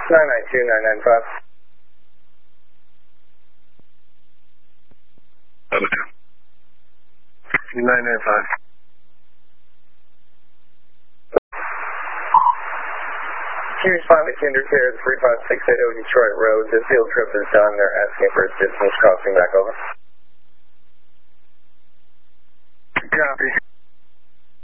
992-995. Okay. 995. Can you respond to Kinder Care 35680 Detroit Road? The field trip is done. They're asking for assistance crossing back over. Copy.